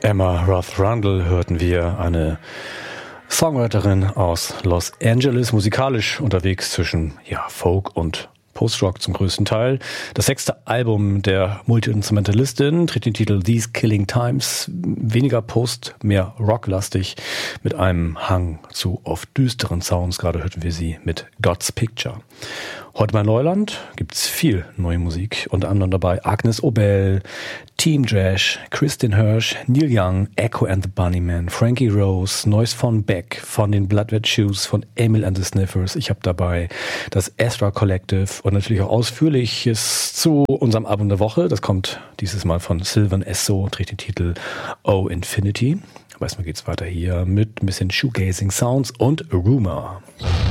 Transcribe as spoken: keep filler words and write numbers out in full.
Emma Roth Rundle hörten wir, eine Songwriterin aus Los Angeles, musikalisch unterwegs zwischen ja, Folk und Post-Rock zum größten Teil. Das sechste Album der Multi-Instrumentalistin trägt den Titel These Killing Times. Weniger Post, mehr rocklastig, mit einem Hang zu oft düsteren Sounds. Gerade hörten wir sie mit God's Picture. Heute bei Neuland gibt's viel neue Musik, unter anderem dabei Agnes Obel, Team Trash, Kristin Hirsch, Neil Young, Echo and the Bunnymen, Frankie Rose, Neues von Beck, von den Blood Red Shoes, von Emil and the Sniffers. Ich habe dabei das Ezra Collective und natürlich auch Ausführliches zu unserem Album der Woche. Das kommt dieses Mal von Sylvan Esso, trägt den Titel Oh Infinity. Aber erstmal geht's weiter hier mit ein bisschen Shoegazing Sounds und Rumor.